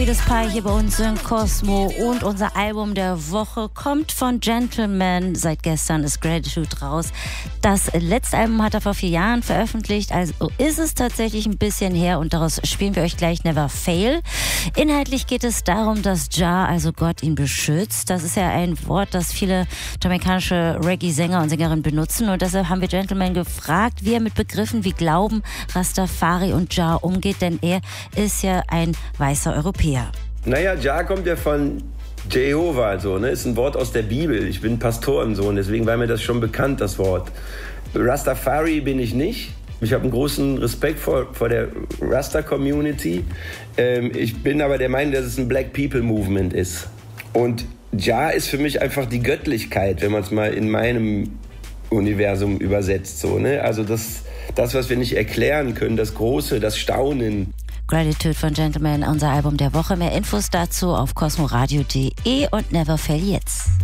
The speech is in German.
Das Paar hier bei uns in Cosmo und unser Album der Woche kommt von Gentleman. Seit gestern ist Gratitude raus. Das letzte Album hat er vor 4 Jahren veröffentlicht, also ist es tatsächlich ein bisschen her und daraus spielen wir euch gleich Never Fail. Inhaltlich geht es darum, dass Jah, also Gott, ihn beschützt. Das ist ja ein Wort, das viele jamaikanische Reggae-Sänger und Sängerinnen benutzen und deshalb haben wir Gentleman gefragt, wie er mit Begriffen wie Glauben, Rastafari und Jah umgeht, denn er ist ja ein weißer Europäer. Naja, Jah kommt ja von Jehova, so, ne? Ist ein Wort aus der Bibel. Ich bin Pastorensohn, deswegen war mir das schon bekannt, das Wort. Rastafari bin ich nicht. Ich habe einen großen Respekt vor der Rasta-Community. Ich bin aber der Meinung, dass es ein Black People Movement ist. Und Jah ist für mich einfach die Göttlichkeit, wenn man es mal in meinem Universum übersetzt. So, ne? Also das, was wir nicht erklären können, das Große, das Staunen. Gratitude von Gentleman, unser Album der Woche. Mehr Infos dazu auf cosmoradio.de und Never Fail jetzt.